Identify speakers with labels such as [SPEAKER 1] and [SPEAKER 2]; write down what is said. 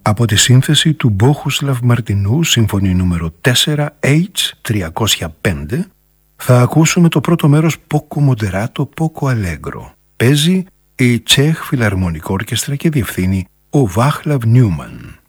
[SPEAKER 1] Από τη σύνθεση του Μπόχουσλαβ Μαρτινού, σύμφωνη νούμερο 4, H305, θα ακούσουμε το πρώτο μέρος Poco Moderato, Poco Allegro. Παίζει η Τσέχ Φιλαρμονικό Ορκέστρα και διευθύνει ο Βάχλαβ Νιούμαν.